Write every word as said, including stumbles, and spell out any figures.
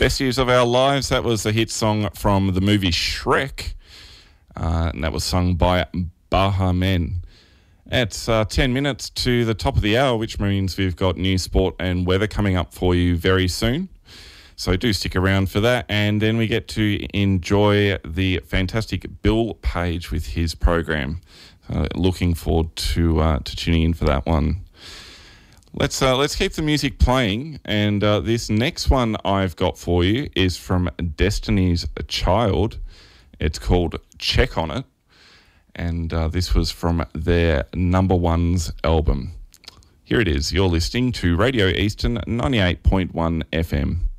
Best Years of Our Lives. That was a hit song from the movie Shrek. Uh, and that was sung by Baha Men. It's uh, ten minutes to the top of the hour, which means we've got news, sport and weather coming up for you very soon. So do stick around for that. And then we get to enjoy the fantastic Bill Page with his program. Uh, looking forward to uh, to tuning in for that one. Let's uh, let's keep the music playing, and uh, this next one I've got for you is from Destiny's Child. It's called Check On It, and uh, this was from their Number Ones album. Here it is. You're listening to Radio Eastern ninety-eight point one F M.